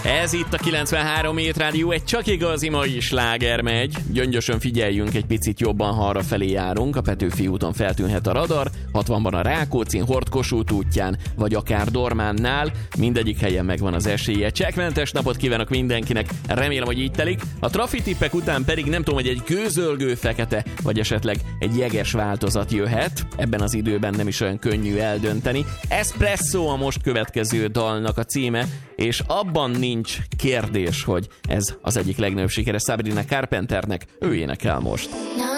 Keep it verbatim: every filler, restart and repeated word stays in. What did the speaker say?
Ez itt a kilencvenhárom Hét Rádió, egy csak igazi mai sláger megy. Gyöngyösön figyeljünk, egy picit jobban, ha arra felé járunk. A Petőfi úton feltűnhet a radar, hatvanban a Rákóczin, Hort-Kossuth útján, vagy akár Dormánnál. Mindegyik helyen megvan az esélye. Csekkmentes napot kívánok mindenkinek, remélem, hogy így telik. A trafitippek után pedig nem tudom, hogy egy gőzölgő fekete, vagy esetleg egy jeges változat jöhet. Ebben az időben nem is olyan könnyű eldönteni. Espresso a most következő dalnak a címe, és abban nincs kérdés, hogy ez az egyik legnagyobb sikere Sabrina Carpenternek, ő énekel most.